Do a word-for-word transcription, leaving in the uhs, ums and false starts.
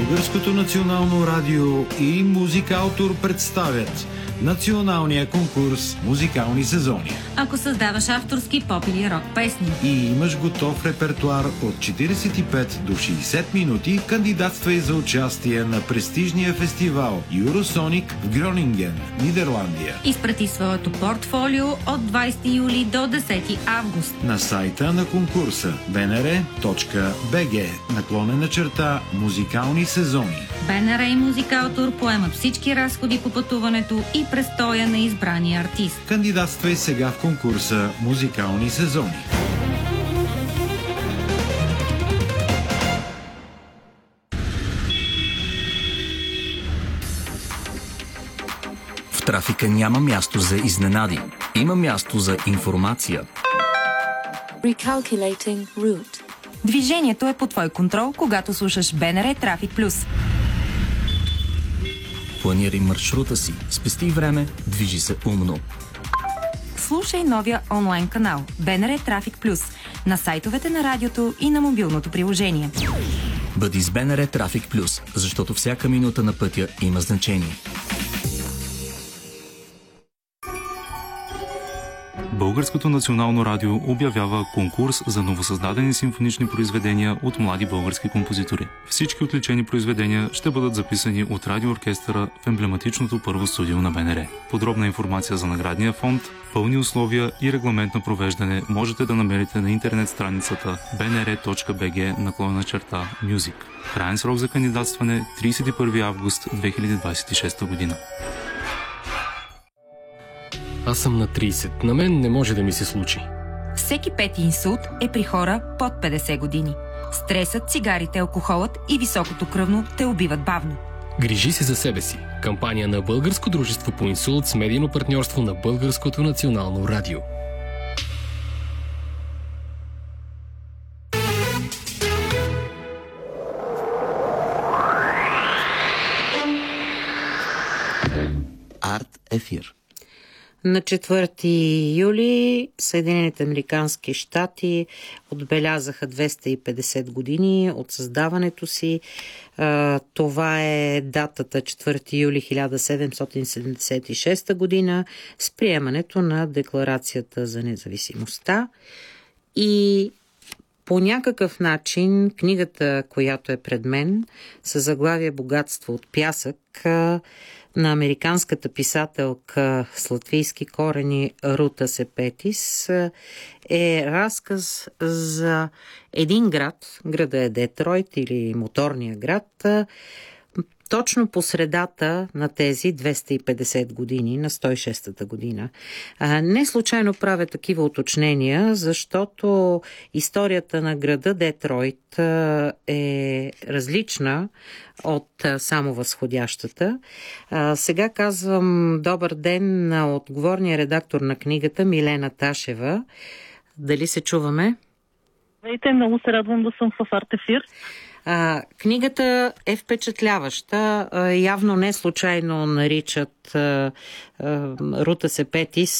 Българското национално радио и Музикаутор представят националния конкурс Музикални сезони. Ако създаваш авторски поп или рок песни и имаш готов репертуар от четиридесет и пет до шейсет минути, кандидатствай за участие на престижния фестивал Юросоник в Гронинген, Нидерландия. Изпрати своето портфолио от двадесети юли до десети август на сайта на конкурса би ен ар точка би джи наклонена черта Музикални сезони. БНР и Музикаутор поемат всички разходи по пътуването и престоя на избрания артист. Кандидатствай сега в конкурса Музикални сезони. В трафика няма място за изненади. Има място за информация. Recalculating route. Движението е под твой контрол, когато слушаш БНР Трафик Плюс. Планирай маршрута си, спести време, движи се умно. Слушай новия онлайн канал БНР Трафик Плюс на сайтовете на радиото и на мобилното приложение. Бъди с БНР Трафик Плюс, защото всяка минута на пътя има значение. Българското национално радио обявява конкурс за новосъздадени симфонични произведения от млади български композитори. Всички отличени произведения ще бъдат записани от радиооркестъра в емблематичното първо студио на БНР. Подробна информация за наградния фонд, пълни условия и регламент на провеждане можете да намерите на интернет страницата би ен ар точка би джи наклонена черта Music. Краен срок за кандидатстване тридесет и първи август две хиляди двадесет и шеста година. Аз съм на тридесет. На мен не може да ми се случи. Всеки пети инсулт е при хора под петдесет години. Стресът, цигарите, алкохолът и високото кръвно те убиват бавно. Грижи се за себе си. Кампания на Българско дружество по инсулт с медийно партньорство на Българското национално радио. Арт ефир. На четвърти юли Съединените американски щати отбелязаха двеста и петдесет години от създаването си. Това е датата четвърти юли хиляда седемстотин седемдесет и шеста година с приемането на Декларацията за независимостта. И по някакъв начин книгата, която е пред мен, със заглавие "Богатство от пясък", на американската писателка с латвийски корени Рута Сепетис, е разказ за един град, града е Детройт или моторния град, точно по средата на тези двеста и петдесет години, на сто и шеста година. Не случайно правя такива уточнения, защото историята на града Детройт е различна от само възходящата. Сега казвам добър ден на отговорния редактор на книгата Милена Ташева. Дали се чуваме? Здравейте, много се радвам да съм в Арт ефир. А, книгата е впечатляваща. А, явно не случайно наричат а, а, Рута Сепетис